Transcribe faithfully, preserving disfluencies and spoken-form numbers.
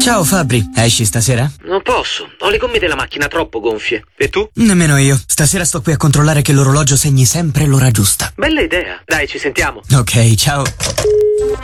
Ciao Fabri, esci stasera? Non posso, ho le gomme della macchina troppo gonfie. E tu? Nemmeno io. Stasera sto qui a controllare che l'orologio segni sempre l'ora giusta. Bella idea. Dai, ci sentiamo. Ok, ciao.